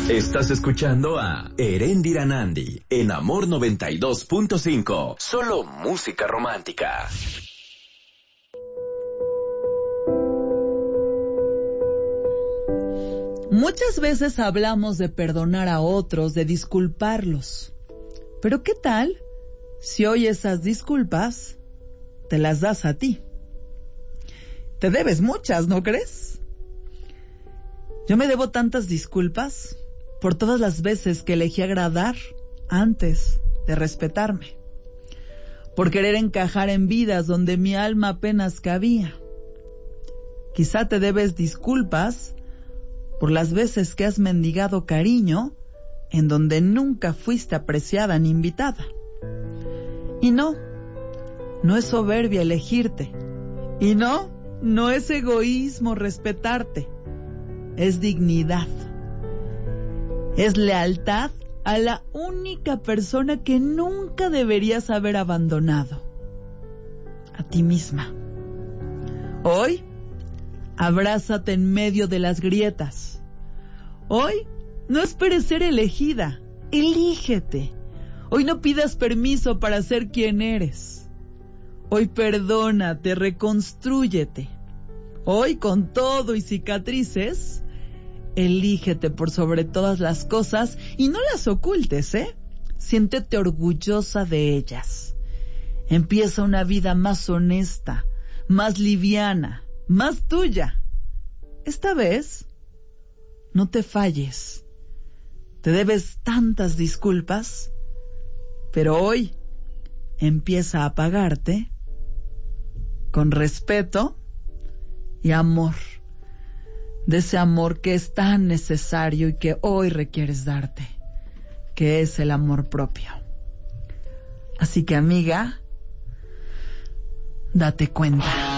Estás escuchando a Eréndira Nandi en Amor 92.5. Solo música romántica. Muchas veces hablamos de perdonar a otros, de disculparlos. Pero ¿qué tal si hoy esas disculpas te las das a ti? Te debes muchas, ¿no crees? Yo me debo tantas disculpas por todas las veces que elegí agradar antes de respetarme, por querer encajar en vidas donde mi alma apenas cabía. Quizá te debes disculpas por las veces que has mendigado cariño en donde nunca fuiste apreciada ni invitada. Y no es soberbia elegirte. Y no es egoísmo respetarte. Es dignidad. Es lealtad a la única persona que nunca deberías haber abandonado. A ti misma. Hoy, abrázate en medio de las grietas. Hoy, no esperes ser elegida. Elígete. Hoy no pidas permiso para ser quien eres. Hoy perdónate, reconstrúyete. Hoy, con todo y cicatrices, elígete por sobre todas las cosas y no las ocultes, ¿eh? Siéntete orgullosa de ellas. Empieza una vida más honesta, más liviana, más tuya. Esta vez, no te falles. Te debes tantas disculpas, pero hoy empieza a pagarte con respeto y amor, de ese amor que es tan necesario y que hoy requieres darte, que es el amor propio. Así que, amiga, date cuenta.